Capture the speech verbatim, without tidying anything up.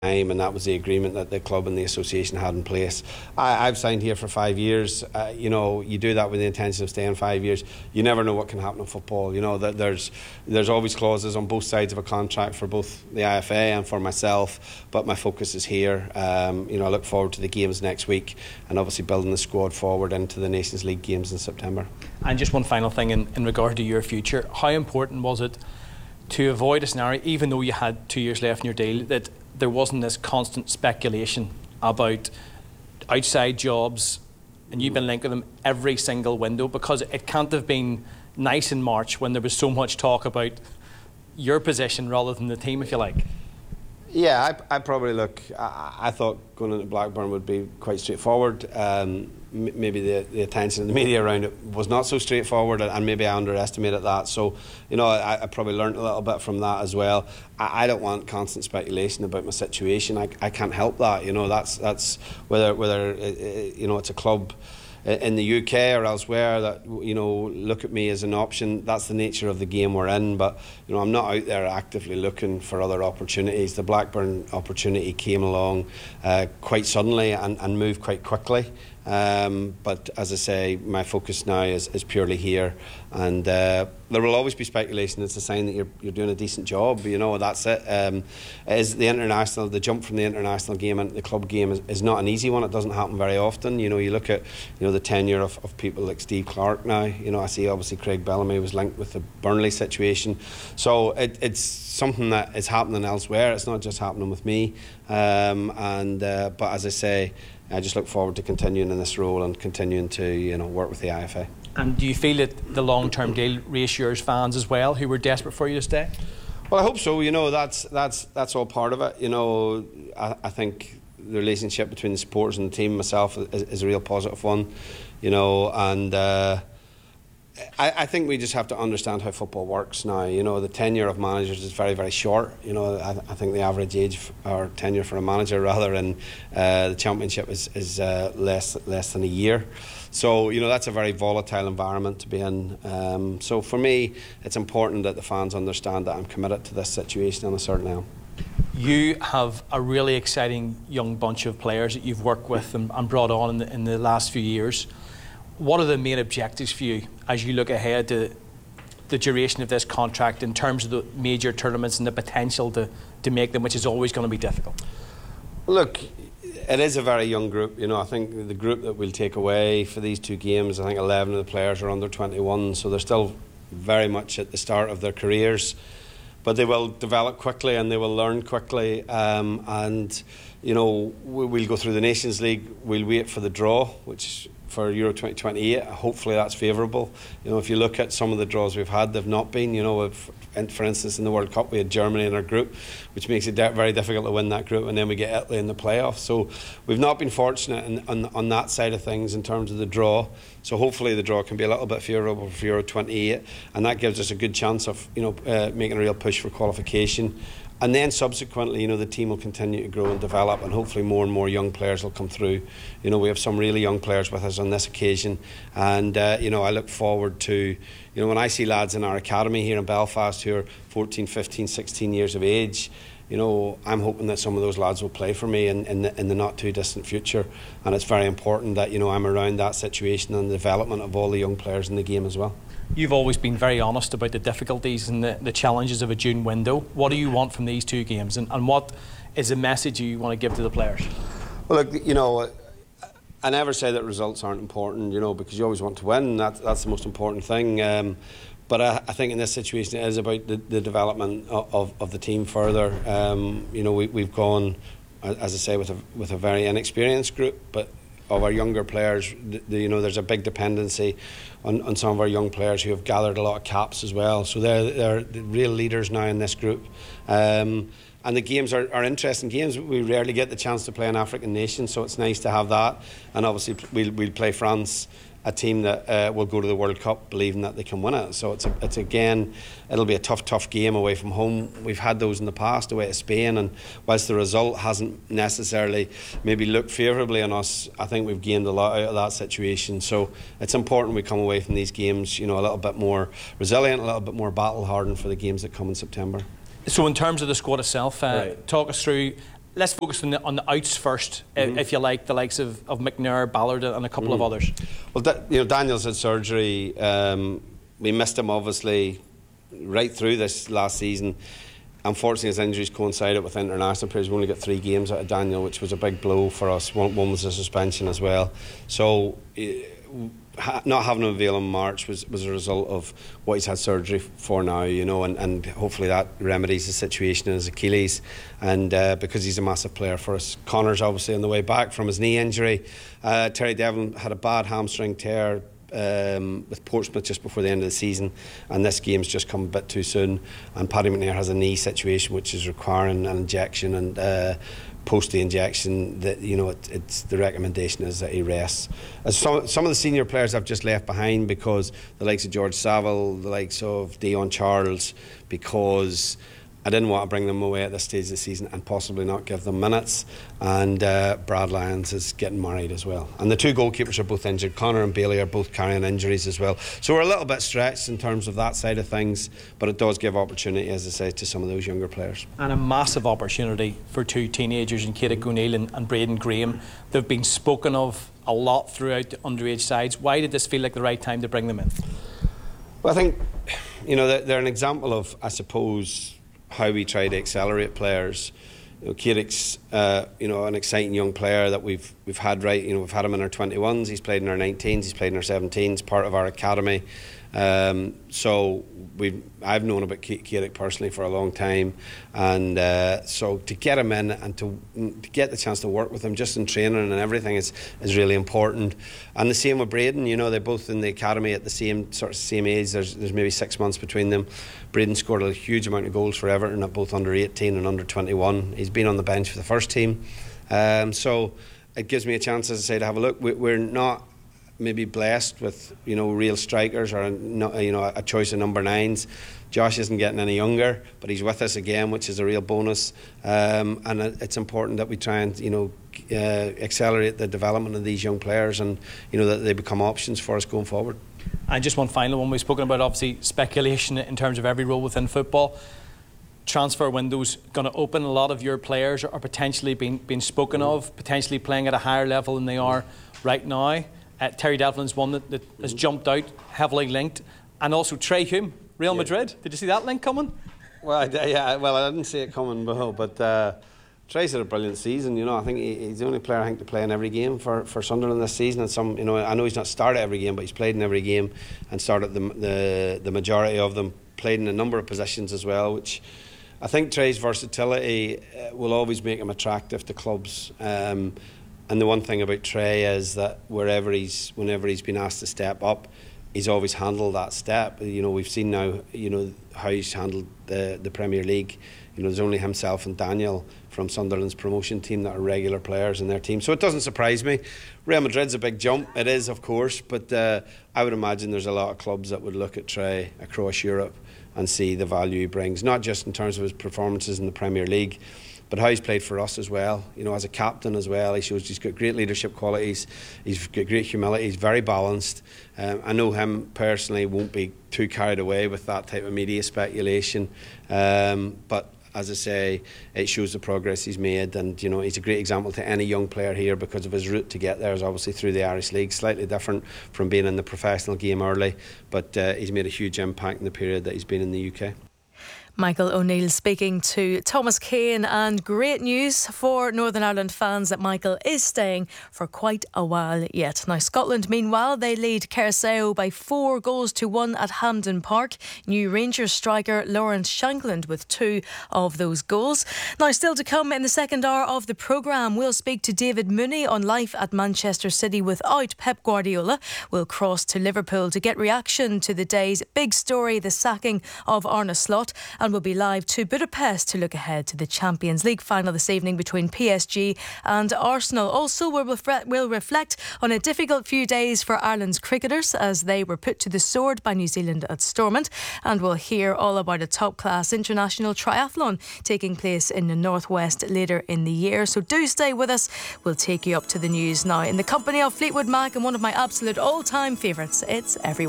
time, and that was the agreement that the club and the association had in place. I, I've signed here for five years. Uh, you know, you do that with the intention of staying five years. You never know what can happen in football. You know that there's there's always clauses on both sides of a contract for both the I F A and for myself. But my focus is here. Um, you know, I look forward to the games next week, and obviously building the squad forward into the Nations League games in September. And just one final thing in, in regard to your future. How important was it to avoid a scenario, even though you had two years left in your deal, that there wasn't this constant speculation about outside jobs and you've been linked with them every single window? Because it can't have been nice in March when there was so much talk about your position rather than the team, if you like. Yeah, I, I probably look. I, I thought going into Blackburn would be quite straightforward. Um, m maybe the, the attention in the media around it was not so straightforward, and maybe I underestimated that. So, you know, I, I probably learnt a little bit from that as well. I, I don't want constant speculation about my situation. I, I can't help that. You know, that's that's whether whether it, it, you know it's a club in the U K or elsewhere that, you know, look at me as an option. That's the nature of the game we're in, but, you know, I'm not out there actively looking for other opportunities. The Blackburn opportunity came along uh, quite suddenly and, and moved quite quickly. Um, but as I say, my focus now is, is purely here, and uh, there will always be speculation. It's a sign that you're, you're doing a decent job, you know, that's it. Um, is the international, the jump from the international game into the club game is, is not an easy one. It doesn't happen very often. You know, you look at, you know, the tenure of, of people like Steve Clarke now. You know, I see obviously Craig Bellamy was linked with the Burnley situation. So it, it's something that is happening elsewhere. It's not just happening with me. Um, and uh, but as I say, I just look forward to continuing in this role and continuing to, you know, work with the I F A. And do you feel that the long-term deal reassures fans as well, who were desperate for you to stay? Well, I hope so. You know, that's that's that's all part of it. You know, I, I think the relationship between the supporters and the team, myself, is, is a real positive one. You know, and uh, I, I think we just have to understand how football works now. You know, the tenure of managers is very, very short. You know, I, I think the average age or tenure for a manager rather in uh, the Championship is, is uh, less less than a year. So, you know, that's a very volatile environment to be in. Um, so for me, it's important that the fans understand that I'm committed to this situation, and I certainly am. You have a really exciting young bunch of players that you've worked with and, and brought on in the, in the last few years. What are the main objectives for you as you look ahead to the duration of this contract in terms of the major tournaments and the potential to, to make them, which is always going to be difficult? Look, it is a very young group. You know, I think the group that we'll take away for these two games, I think eleven of the players are under twenty-one, so they're still very much at the start of their careers. But they will develop quickly and they will learn quickly. Um, and, you know, we'll go through the Nations League. We'll wait for the draw, which for Euro twenty twenty-eight, hopefully that's favourable. You know, if you look at some of the draws we've had, they've not been. You know, if, for instance, in the World Cup we had Germany in our group, which makes it very difficult to win that group, and then we get Italy in the playoffs. So we've not been fortunate in, on, on that side of things in terms of the draw. So hopefully the draw can be a little bit favourable for Euro twenty-eight, and that gives us a good chance of, you know, uh, making a real push for qualification. And then subsequently, you know, the team will continue to grow and develop, and hopefully more and more young players will come through. You know, we have some really young players with us on this occasion, and uh, you know, I look forward to, you know, when I see lads in our academy here in Belfast who are fourteen, fifteen, sixteen years of age, you know, I'm hoping that some of those lads will play for me in, in, the, in the not too distant future. And it's very important that, you know, I'm around that situation and the development of all the young players in the game as well. You've always been very honest about the difficulties and the, the challenges of a June window. What do you want from these two games, and, and what is the message you want to give to the players? Well, look, you know, I never say that results aren't important, you know, because you always want to win. That, that's the most important thing. Um, but I, I think in this situation it is about the, the development of, of, of the team further. Um, you know, we, we've gone, as I say, with a, with a very inexperienced group, but of our younger players, the, the, you know, there's a big dependency on, on some of our young players who have gathered a lot of caps as well. So they're, they're the real leaders now in this group. Um, and the games are, are interesting games. We rarely get the chance to play an African nation, so it's nice to have that. And obviously we'll, we'll play France, a team that uh, will go to the World Cup believing that they can win it. So it's, a, it's again, it'll be a tough, tough game away from home. We've had those in the past away to Spain, and whilst the result hasn't necessarily maybe looked favourably on us, I think we've gained a lot out of that situation. So it's important we come away from these games, you know, a little bit more resilient, a little bit more battle hardened for the games that come in September. So in terms of the squad itself, uh, right. talk us through let's focus on the, on the outs first, Mm-hmm. if you like, the likes of, of McNair, Ballard and a couple Mm-hmm. of others. Well, da- you know, Daniel's had surgery. Um, we missed him, obviously, right through this last season. Unfortunately, his injuries coincided with international players. We only got three games out of Daniel, which was a big blow for us. One, one was a suspension as well. So, uh, not having him available in March was, was a result of what he's had surgery for now, you know, and, and hopefully that remedies the situation in his Achilles. And uh, because he's a massive player for us. Connor's obviously on the way back from his knee injury. Uh, Terry Devlin had a bad hamstring tear Um, with Portsmouth just before the end of the season, and this game's just come a bit too soon. And Paddy McNair has a knee situation which is requiring an injection, and uh, post the injection, that you know, it, it's the recommendation is that he rests. As some some of the senior players I've just left behind, because the likes of George Saville, the likes of Dion Charles, because I didn't want to bring them away at this stage of the season and possibly not give them minutes. And uh, Brad Lyons is getting married as well. And the two goalkeepers are both injured. Connor and Bailey are both carrying injuries as well. So we're a little bit stretched in terms of that side of things, but it does give opportunity, as I say, to some of those younger players. And a massive opportunity for two teenagers in Ciaran O'Neill and, and Braden Graham. They've been spoken of a lot throughout the underage sides. Why did this feel like the right time to bring them in? Well, I think, you know, they're, they're an example of, I suppose, how we try to accelerate players. You know, Ciaric's, uh, you know, an exciting young player that we've we've had right. You know, we've had him in our twenty-ones. He's played in our nineteens. He's played in our seventeens. Part of our academy. Um, so we, I've known about Ciaric personally for a long time, and uh, so to get him in and to, to get the chance to work with him just in training and everything is is really important. And the same with Braden. You know, they're both in the academy at the same sort of same age. There's there's maybe six months between them. Braden scored a huge amount of goals for Everton at both under eighteen and under twenty-one. He's been on the bench for the first team, um, so it gives me a chance, as I say, to have a look. We, we're not maybe blessed with, you know, real strikers or, you know, a choice of number nines. Josh isn't getting any younger, but he's with us again, which is a real bonus. Um, and it's important that we try and, you know, uh, accelerate the development of these young players, and, you know, that they become options for us going forward. And just one final one. We've spoken about, obviously, speculation in terms of every role within football. Transfer window's going to open. A lot of your players are potentially being, being spoken of, potentially playing at a higher level than they are right now. Uh, Terry Devlin's one that, that has jumped out, heavily linked. And also Trey Hume, Real Madrid. Did you see that link coming? Well, I, yeah, well, I didn't see it coming, Bill, but uh, Trey's had a brilliant season. You know, I think he, he's the only player I think to play in every game for, for Sunderland this season. And some, you know, I know he's not started every game, but he's played in every game and started the the, the majority of them. Played in a number of positions as well, which I think Trey's versatility uh, will always make him attractive to clubs. Um, And the one thing about Trey is that wherever he's, whenever he's been asked to step up, he's always handled that step. You know, we've seen now, you know, how he's handled the the Premier League. You know, there's only himself and Daniel from Sunderland's promotion team that are regular players in their team. So it doesn't surprise me. Real Madrid's a big jump. It is, of course, but uh, I would imagine there's a lot of clubs that would look at Trey across Europe and see the value he brings, not just in terms of his performances in the Premier League, but how he's played for us as well. You know, as a captain as well, he shows he's got great leadership qualities. He's got great humility. He's very balanced. Um, I know him personally won't be too carried away with that type of media speculation. Um, but as I say, it shows the progress he's made, and you know, he's a great example to any young player here because of his route to get there is obviously through the Irish League, slightly different from being in the professional game early. But uh, he's made a huge impact in the period that he's been in the U K. Michael O'Neill speaking to Thomas Kane, and great news for Northern Ireland fans that Michael is staying for quite a while yet. Now Scotland, meanwhile, they lead Kerseo by four goals to one at Hampden Park. New Rangers striker Lawrence Shankland with two of those goals. Now still to come in the second hour of the programme, we'll speak to David Mooney on life at Manchester City without Pep Guardiola. We'll cross to Liverpool to get reaction to the day's big story, the sacking of Arne Slot. And we'll be live to Budapest to look ahead to the Champions League final this evening between P S G and Arsenal. Also, we'll, refre- we'll reflect on a difficult few days for Ireland's cricketers as they were put to the sword by New Zealand at Stormont. And we'll hear all about a top-class international triathlon taking place in the northwest later in the year. So do stay with us. We'll take you up to the news now in the company of Fleetwood Mac and one of my absolute all-time favourites. It's Everyone.